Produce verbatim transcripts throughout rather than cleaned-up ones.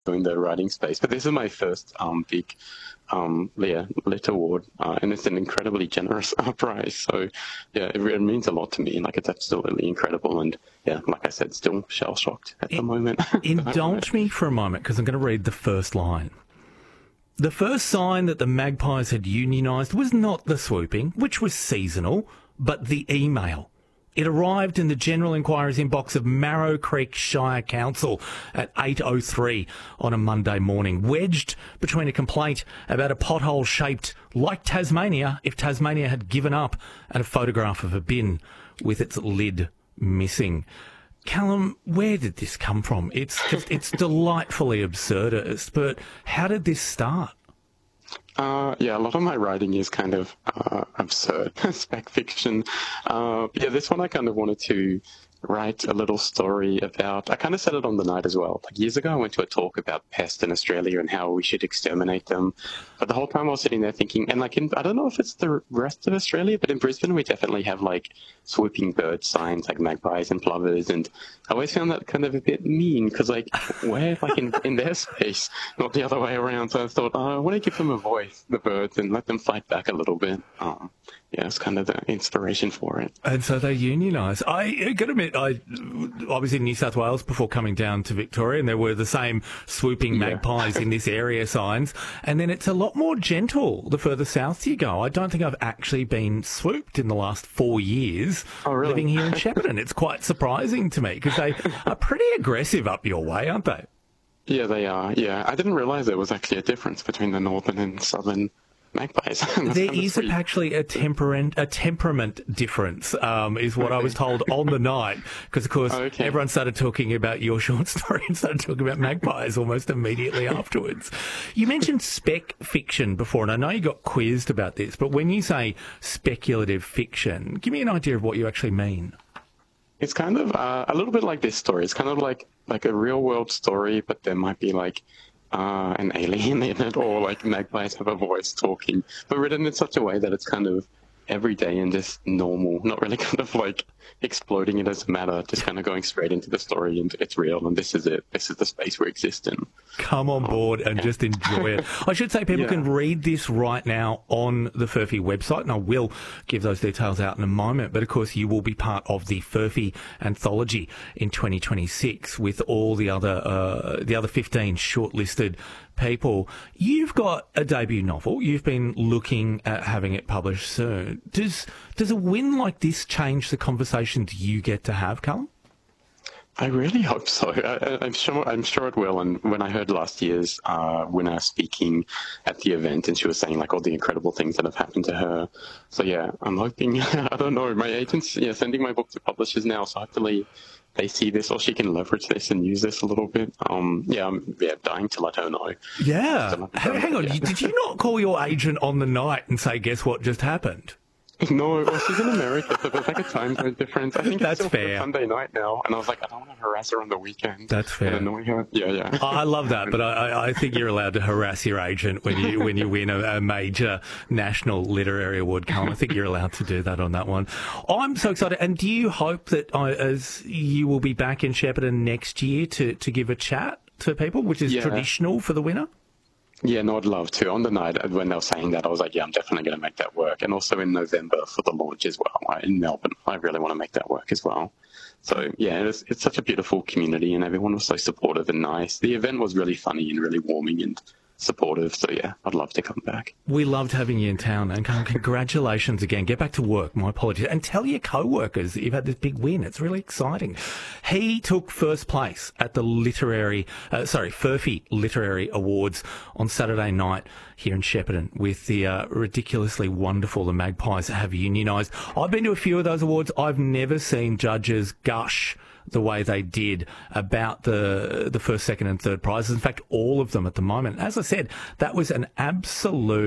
in the writing space, but this is my first um, big um, yeah, lit award, uh, and it's an incredibly generous uh, prize. So yeah, it, it means a lot to me. Like, it's absolutely incredible, and yeah, like I said, still shell shocked at the moment. Indulge me for a moment, because I'm going to read the first line. The first sign that the Magpies had unionised was not the swooping, which was seasonal, but the email. It arrived in the General Inquiries inbox of Marrow Creek Shire Council at eight oh three on a Monday morning, wedged between a complaint about a pothole shaped like Tasmania if Tasmania had given up and a photograph of a bin with its lid missing. Callum, where did this come from? It's just, it's delightfully absurdist, but how did this start? Uh, yeah, a lot of my writing is kind of uh, absurd, spec fiction. Uh, yeah, this one I kind of wanted to write a little story about. I kind of said it on the night as well. Like, years ago, I went to a talk about pests in Australia and how we should exterminate them. But the whole time I was sitting there thinking, and like, in, I don't know if it's the rest of Australia, but in Brisbane we definitely have like swooping bird signs, like magpies and plovers, and I always found that kind of a bit mean, because like, we're like in, in their space, not the other way around. So I thought, oh, I want to give them a voice, the birds, and let them fight back a little bit. Um, yeah, it's kind of the inspiration for it. And so they unionise. I got to admit, I, I was in New South Wales before coming down to Victoria, and there were the same swooping Yeah. magpies in this area signs. And then it's a lot more gentle the further south you go. I don't think I've actually been swooped in the last four years Oh, really? living here in Shepparton. It's quite surprising to me, because they are pretty aggressive up your way, aren't they? Yeah, they are. Yeah, I didn't realize there was actually a difference between the northern and southern magpies. That's There kind of is sweet. actually a temperament a temperament difference, um, is what I was told on the night. Because, of course, Okay. everyone started talking about your short story and started talking about magpies almost immediately afterwards. You mentioned spec fiction before, and I know you got quizzed about this, but when you say speculative fiction, give me an idea of what you actually mean. It's kind of uh, a little bit like this story. It's kind of like like a real world story, but there might be like uh, an alien in it, or like magpies have a voice talking, but written in such a way that it's kind of everyday and just normal, not really kind of like exploding it as a matter, just kind of going straight into the story, and it's real, and this is it. This is the space we exist in. Come on board and just enjoy it. I should say people Yeah. can read this right now on the Furphy website, and I will give those details out in a moment. But, of course, you will be part of the Furphy anthology in twenty twenty-six with all the other uh, the other fifteen shortlisted people. You've got a debut novel. You've been looking at having it published soon. Does does a win like this change the conversations you get to have, Callum? I really hope so. I, I- I'm sure. I'm sure it will. And when I heard last year's uh, winner speaking at the event, and she was saying like all the incredible things that have happened to her, so yeah, I'm hoping. I don't know. My agent's yeah sending my book to publishers now, so hopefully they see this, or she can leverage this and use this a little bit. Um, yeah, I'm yeah dying to let her know. Yeah. So, Hang hang on. yeah. Did you not call your agent on the night and say, guess what just happened? No, well, she's in America, so there's like a time zone difference. I think That's it's still fair. Sunday night now, and I was like, I don't want to harass her on the weekend. That's fair. And annoy her. Yeah, yeah. I love that, but I, I think you're allowed to harass your agent when you when you win a, a major national literary award, Callum. I think you're allowed to do that on that one. I'm so excited. And do you hope that I, as you will be back in Shepparton next year to, to give a chat to people, which is Yeah. traditional for the winner? Yeah, no, I'd love to. On the night when they were saying that, I was like, yeah, I'm definitely going to make that work. And also in November for the launch as well, right, in Melbourne. I really want to make that work as well. So, yeah, it's, it's such a beautiful community, and everyone was so supportive and nice. The event was really funny and really warming and supportive. So, yeah, I'd love to come back. We loved having you in town, and congratulations again. Get back to work. My apologies. And tell your co-workers that you've had this big win. It's really exciting. He took first place at the literary, uh, sorry, Furphy Literary Awards on Saturday night here in Shepparton with the uh, ridiculously wonderful The Magpies Have Unionised. I've been to a few of those awards. I've never seen judges gush the way they did about the the first, second and third prizes. In fact, all of them at the moment. As I said, that was an absolute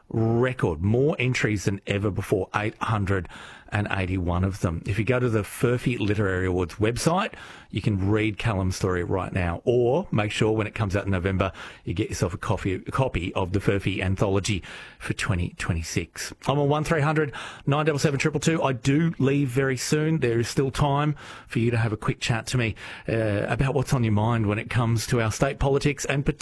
record, more entries than ever before, eight hundred eighty-one of them. If you go to the Furphy Literary Awards website, you can read Callum's story right now, or make sure when it comes out in November, you get yourself a, coffee, a copy of the Furphy Anthology for twenty twenty-six. I'm on one three hundred nine seven seven two two two. I do leave very soon. There is still time for you to have a quick chat to me uh, about what's on your mind when it comes to our state politics and